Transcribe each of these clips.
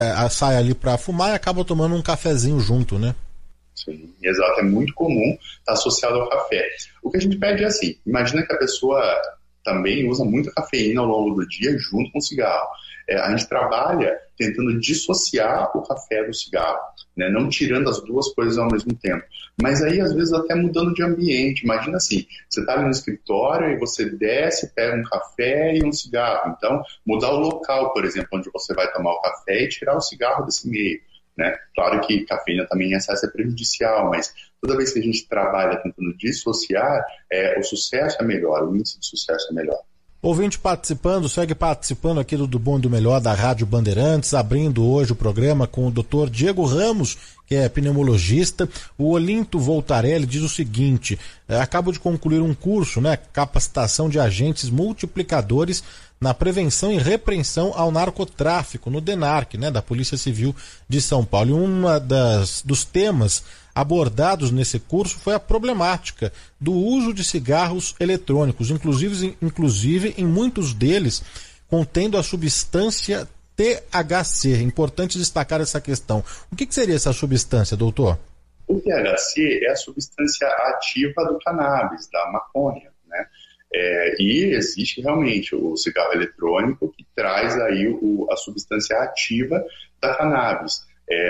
sai ali para fumar e acaba tomando um cafezinho junto, né? Sim, exato. É muito comum estar associado ao café. O que a gente pede é assim, imagina que a pessoa também usa muita cafeína ao longo do dia junto com o cigarro. A gente trabalha tentando dissociar o café do cigarro, né? Não tirando as duas coisas ao mesmo tempo. Mas aí, às vezes, até mudando de ambiente. Imagina assim, você está ali no escritório e você desce, pega um café e um cigarro. Então, mudar o local, por exemplo, onde você vai tomar o café e tirar o cigarro desse meio, né? Claro que cafeína também em excesso é prejudicial, mas toda vez que a gente trabalha tentando dissociar, o sucesso é melhor, o índice de sucesso é melhor. Ouvinte participando, segue participando aqui do Bom e do Melhor da Rádio Bandeirantes, abrindo hoje o programa com o Dr. Diego Ramos, que é pneumologista. O Olinto Voltarelli diz o seguinte: acabo de concluir um curso, né, capacitação de agentes multiplicadores na prevenção e repreensão ao narcotráfico, no DENARC, né, da Polícia Civil de São Paulo. E dos temas abordados nesse curso foi a problemática do uso de cigarros eletrônicos, inclusive em muitos deles contendo a substância THC. É importante destacar essa questão. O que seria essa substância, doutor? O THC é a substância ativa do cannabis, da maconha, né? E existe realmente o cigarro eletrônico que traz aí a substância ativa da cannabis.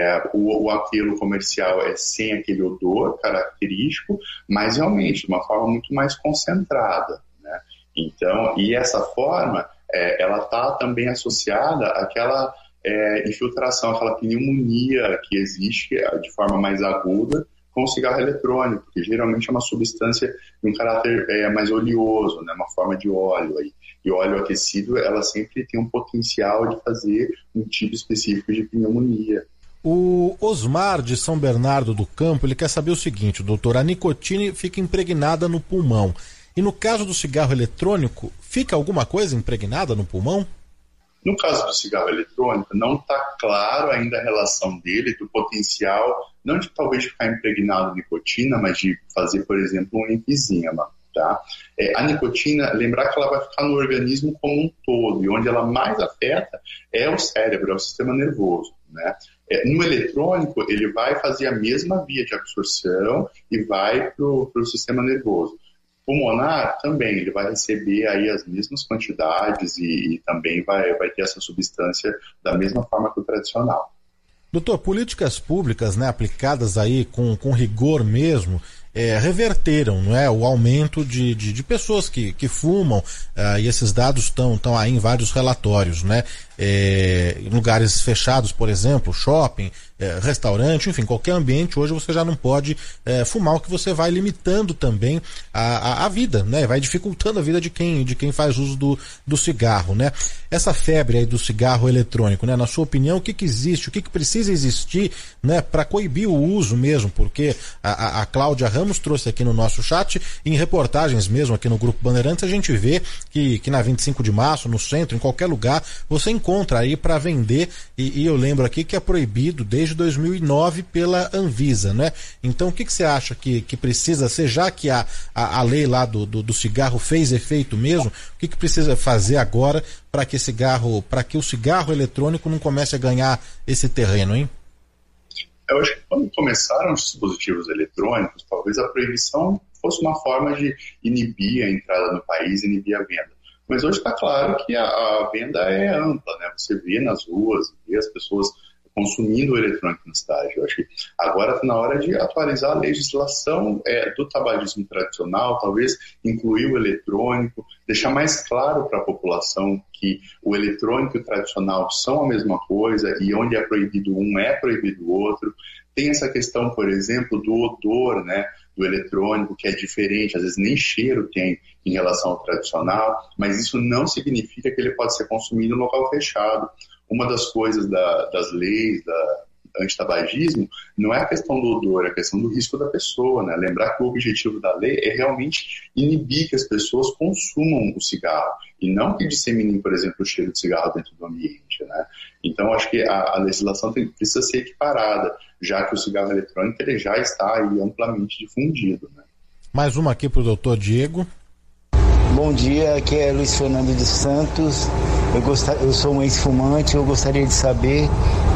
O apelo comercial é sem aquele odor característico, mas realmente de uma forma muito mais concentrada, né? Então, e essa forma, ela está também associada àquela infiltração, aquela pneumonia que existe de forma mais aguda com o cigarro eletrônico, que geralmente é uma substância de um caráter mais oleoso, né? Uma forma de óleo aí. E óleo aquecido, ela sempre tem um potencial de fazer um tipo específico de pneumonia. O Osmar de São Bernardo do Campo, ele quer saber o seguinte, doutor: a nicotina fica impregnada no pulmão. E no caso do cigarro eletrônico, fica alguma coisa impregnada no pulmão? No caso do cigarro eletrônico, não está claro ainda a relação dele, do potencial, não de talvez ficar impregnado de nicotina, mas de fazer, por exemplo, um enfisema, tá? A nicotina, lembrar que ela vai ficar no organismo como um todo, e onde ela mais afeta é o cérebro, é o sistema nervoso, né? No eletrônico, ele vai fazer a mesma via de absorção e vai para o sistema nervoso. Pulmonar também, ele vai receber aí as mesmas quantidades e também vai ter essa substância da mesma forma que o tradicional. Doutor, políticas públicas, né, aplicadas aí com rigor mesmo, reverteram, não é, o aumento de pessoas que fumam, e esses dados estão aí em vários relatórios, né? Em lugares fechados, por exemplo, shopping, restaurante, enfim, qualquer ambiente, hoje você já não pode fumar, o que você vai limitando também a vida, né? Vai dificultando a vida de quem faz uso do cigarro, né? Essa febre aí do cigarro eletrônico, né? Na sua opinião, o que existe, o que precisa existir, né, para coibir o uso mesmo? Porque a Cláudia Ramos trouxe aqui no nosso chat, em reportagens mesmo aqui no Grupo Bandeirantes, a gente vê que na 25 de março, no centro, em qualquer lugar, você encontra aí para vender, e eu lembro aqui que é proibido desde 2009 pela Anvisa, né? Então o que você acha que precisa ser, já que a lei lá do cigarro fez efeito mesmo, o que precisa fazer agora para que o cigarro eletrônico não comece a ganhar esse terreno, hein? Eu acho que quando começaram os dispositivos eletrônicos, talvez a proibição fosse uma forma de inibir a entrada no país, inibir a venda. Mas hoje está claro que a venda é ampla, né? Você vê nas ruas, vê as pessoas consumindo o eletrônico na cidade. Eu acho que agora está na hora de atualizar a legislação do tabagismo tradicional, talvez incluir o eletrônico, deixar mais claro para a população que o eletrônico e o tradicional são a mesma coisa e onde é proibido um é proibido o outro. Tem essa questão, por exemplo, do odor, né, do eletrônico, que é diferente, às vezes nem cheiro tem em relação ao tradicional, mas isso não significa que ele pode ser consumido em local fechado. Uma das coisas das leis, da antitabagismo, não é a questão do odor, é a questão do risco da pessoa, né? Lembrar que o objetivo da lei é realmente inibir que as pessoas consumam o cigarro e não que disseminem, por exemplo, o cheiro de cigarro dentro do ambiente, né? Então, acho que a legislação precisa ser equiparada, já que o cigarro eletrônico ele já está aí amplamente difundido, né? Mais uma aqui para o doutor Diego. Bom dia, aqui é Luiz Fernando dos Santos. Eu sou um ex-fumante, eu gostaria de saber